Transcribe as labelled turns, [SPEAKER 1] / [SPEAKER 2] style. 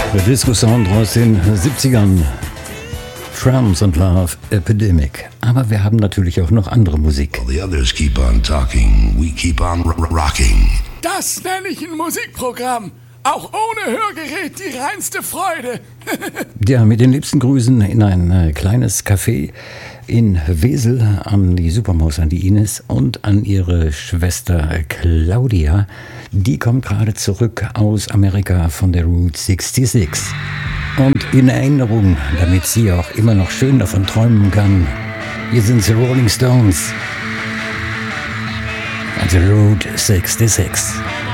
[SPEAKER 1] Der Disco-Sound aus den 70ern. Tramps and Love Epidemic. Aber wir haben natürlich auch noch andere Musik.
[SPEAKER 2] The others keep on talking, we keep on rocking.
[SPEAKER 3] Das nenne ich ein Musikprogramm. Auch ohne Hörgerät die reinste Freude.
[SPEAKER 1] Ja, mit den liebsten Grüßen in ein kleines Café in Wesel an die Supermaus, an die Ines und an ihre Schwester Claudia. Die kommt gerade zurück aus Amerika von der Route 66. Und in Erinnerung, damit sie auch immer noch schön davon träumen kann, hier sind die Rolling Stones. Also Route 66.